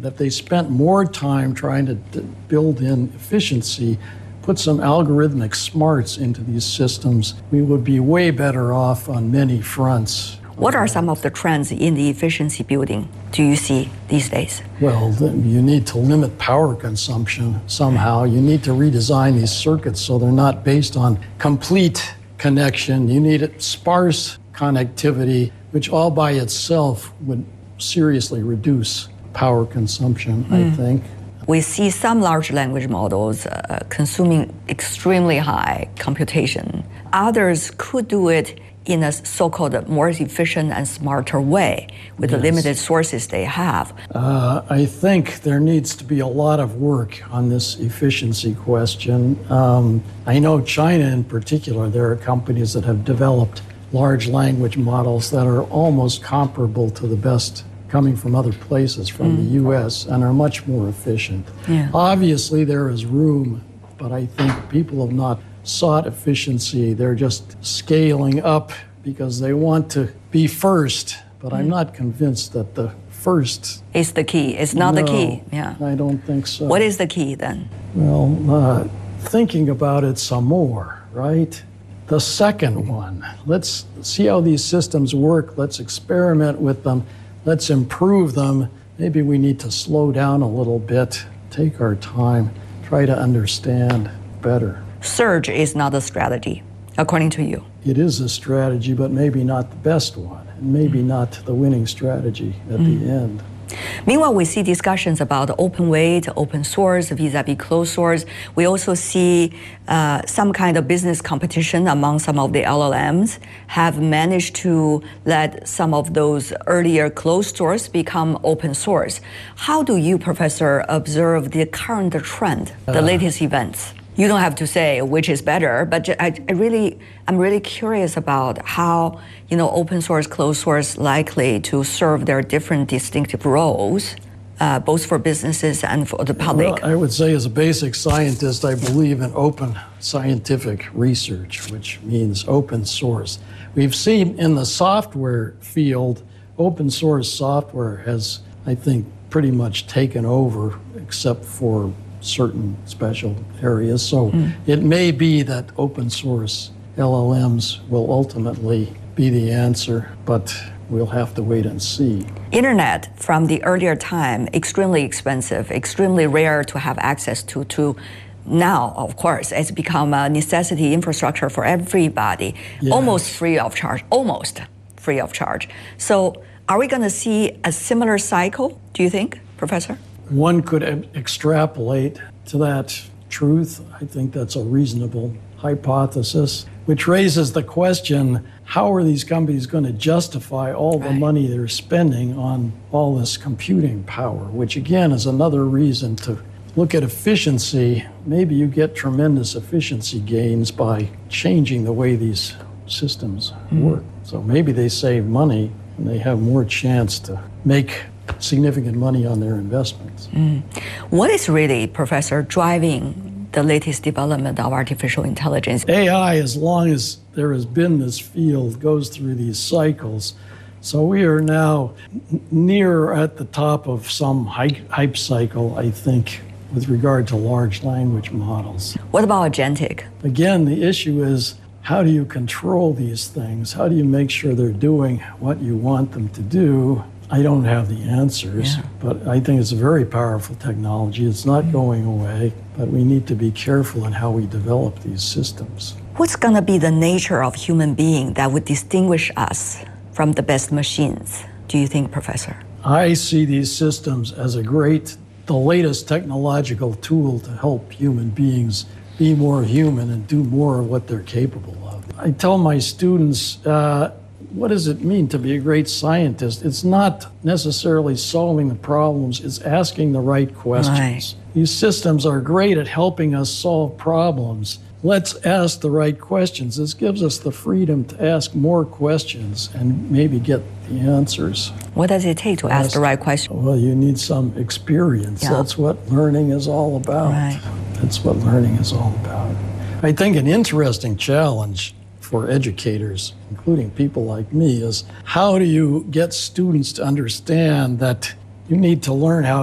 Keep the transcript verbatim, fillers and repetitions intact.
that they spent more time trying to d- build in efficiency, put some algorithmic smarts into these systems, we would be way better off on many fronts. What are some of the trends in the efficiency building do you see these days? Well, you need to limit power consumption somehow. You need to redesign these circuits so they're not based on complete connection. You need sparse connectivity, which all by itself would seriously reduce power consumption, mm. I think. We see some large language models uh, consuming extremely high computation. Others could do it in a so-called more efficient and smarter way with yes. the limited sources they have. Uh, I think there needs to be a lot of work on this efficiency question. Um, I know China in particular, there are companies that have developed large language models that are almost comparable to the best coming from other places, from mm. the U S, and are much more efficient. Yeah. Obviously, there is room, but I think people have not sought efficiency. They're just scaling up because they want to be first, but mm. I'm not convinced that the first is the key. It's not no, the key. Yeah, I don't think so. What is the key then? Well, uh, thinking about it some more, right? The second one, let's see how these systems work. Let's experiment with them. Let's improve them. Maybe we need to slow down a little bit, take our time, try to understand better. Surge is not a strategy, according to you. It is a strategy, but maybe not the best one, and maybe mm. not the winning strategy at mm. the end. Meanwhile, we see discussions about open weight, open source, vis-a-vis closed source. We also see uh, some kind of business competition among some of the L L Ms have managed to let some of those earlier closed source become open source. How do you, Professor, observe the current trend, the uh, latest events? You don't have to say which is better, but I, I really, I'm really curious about how, you know, open source, closed source likely to serve their different distinctive roles, uh, both for businesses and for the public. Well, I would say as a basic scientist, I believe in open scientific research, which means open source. We've seen in the software field, open source software has, I think, pretty much taken over, except for certain special areas. So mm. it may be that open source L L Ms will ultimately be the answer, but we'll have to wait and see. Internet from the earlier time, extremely expensive, extremely rare to have access to, to now, of course, it's become a necessity infrastructure for everybody, yes. almost free of charge, almost free of charge. So are we gonna see a similar cycle, do you think, Professor? One could extrapolate to that truth. I think that's a reasonable hypothesis, which raises the question, how are these companies going to justify all the right. money they're spending on all this computing power, which again is another reason to look at efficiency. Maybe you get tremendous efficiency gains by changing the way these systems mm. work. So maybe they save money and they have more chance to make significant money on their investments. Mm. What is really, Professor, driving the latest development of artificial intelligence? A I, as long as there has been this field, goes through these cycles. So we are now near at the top of some hype, hype cycle, I think, with regard to large language models. What about agentic? Again, the issue is, how do you control these things? How do you make sure they're doing what you want them to do? I don't have the answers, yeah. but I think it's a very powerful technology. It's not going away, but we need to be careful in how we develop these systems. What's going to be the nature of human being that would distinguish us from the best machines, do you think, Professor? I see these systems as a great, the latest technological tool to help human beings be more human and do more of what they're capable of. I tell my students, uh, what does it mean to be a great scientist? It's not necessarily solving the problems, it's asking the right questions. Right. These systems are great at helping us solve problems. Let's ask the right questions. This gives us the freedom to ask more questions and maybe get the answers. What does it take to ask, ask the right question? Well, you need some experience. Yeah. That's what learning is all about. Right. That's what learning is all about. I think an interesting challenge for educators, including people like me, is how do you get students to understand that you need to learn how